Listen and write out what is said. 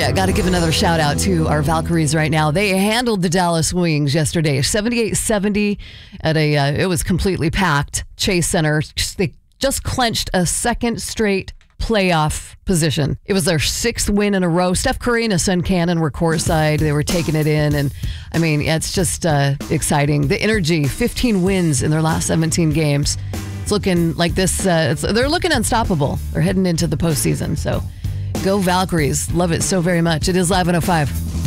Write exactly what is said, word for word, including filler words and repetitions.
Yeah, got to give another shout out to our Valkyries right now. They handled the Dallas Wings yesterday, seventy-eight seventy at a, uh, it was completely packed Chase Center. They just clinched a second straight playoff position. It was their sixth win in a row. Steph Curry and his son Cannon were courtside. They were taking it in. And I mean, it's just uh, exciting. The energy, fifteen wins in their last seventeen games. It's looking like this. Uh, it's, they're looking unstoppable. They're heading into the postseason. So go Valkyries. Love it so very much. It is eleven oh five.